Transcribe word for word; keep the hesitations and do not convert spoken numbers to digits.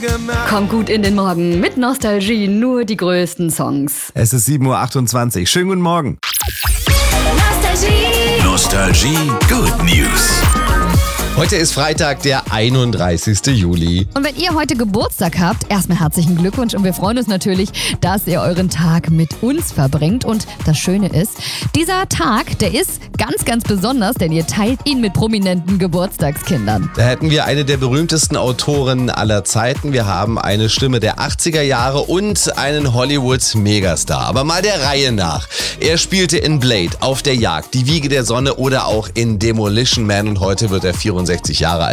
gemacht. Komm gut in den Morgen mit Nostalgie, nur die größten Songs. Es ist sieben Uhr achtundzwanzig. Schönen guten Morgen. Nostalgie. Nostalgie Good News. Heute ist Freitag, der einunddreißigste Juli. Und wenn ihr heute Geburtstag habt, erstmal herzlichen Glückwunsch und wir freuen uns natürlich, dass ihr euren Tag mit uns verbringt. Und das Schöne ist, dieser Tag, der ist ganz, ganz besonders, denn ihr teilt ihn mit prominenten Geburtstagskindern. Da hätten wir eine der berühmtesten Autoren aller Zeiten. Wir haben eine Stimme der achtziger Jahre und einen Hollywood-Megastar. Aber mal der Reihe nach. Er spielte in Blade, Auf der Jagd, Die Wiege der Sonne oder auch in Demolition Man und heute wird er vierundsechzig Jahre alt.